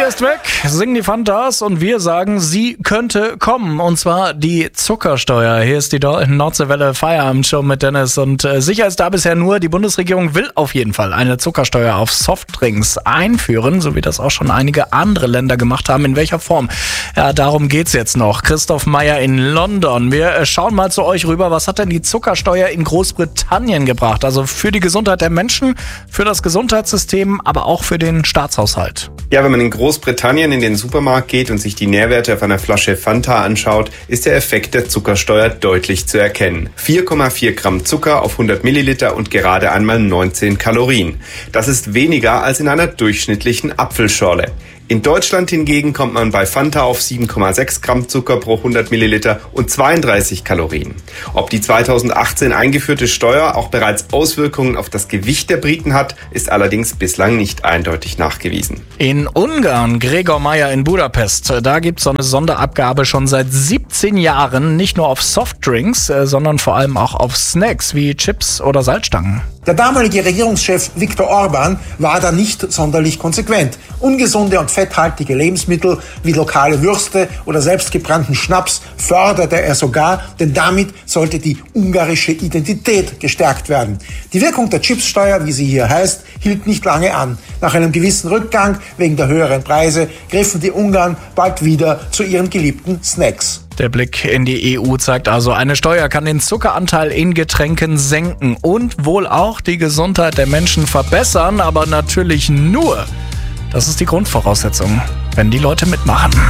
ist weg, singen die Fantas und wir sagen, sie könnte kommen. Und zwar die Zuckersteuer. Hier ist die Nordseewelle Feierabendshow mit Dennis. Und sicher ist da bisher nur, die Bundesregierung will auf jeden Fall eine Zuckersteuer auf Softdrinks einführen, so wie das auch schon einige andere Länder gemacht haben. In welcher Form? Ja, darum geht's jetzt noch. Christoph Meyer in London. Wir schauen mal zu euch rüber. Was hat denn die Zuckersteuer in Großbritannien gebracht? Also für die Gesundheit der Menschen, für das Gesundheitssystem, aber auch für den Staatshaushalt. Ja, wenn man in Großbritannien in den Supermarkt geht und sich die Nährwerte auf einer Flasche Fanta anschaut, ist der Effekt der Zuckersteuer deutlich zu erkennen. 4,4 Gramm Zucker auf 100 Milliliter und gerade einmal 19 Kalorien. Das ist weniger als in einer durchschnittlichen Apfelschorle. In Deutschland hingegen kommt man bei Fanta auf 7,6 Gramm Zucker pro 100 Milliliter und 32 Kalorien. Ob die 2018 eingeführte Steuer auch bereits Auswirkungen auf das Gewicht der Briten hat, ist allerdings bislang nicht eindeutig nachgewiesen. In Ungarn, Gregor Meyer in Budapest, da gibt es so eine Sonderabgabe schon seit 17 Jahren, nicht nur auf Softdrinks, sondern vor allem auch auf Snacks wie Chips oder Salzstangen. Der damalige Regierungschef Viktor Orbán war da nicht sonderlich konsequent. Ungesunde und fetthaltige Lebensmittel wie lokale Würste oder selbstgebrannten Schnaps förderte er sogar, denn damit sollte die ungarische Identität gestärkt werden. Die Wirkung der Chipssteuer, wie sie hier heißt, hielt nicht lange an. Nach einem gewissen Rückgang wegen der höheren Preise griffen die Ungarn bald wieder zu ihren geliebten Snacks. Der Blick in die EU zeigt also, eine Steuer kann den Zuckeranteil in Getränken senken und wohl auch die Gesundheit der Menschen verbessern, aber natürlich nur, das ist die Grundvoraussetzung, wenn die Leute mitmachen.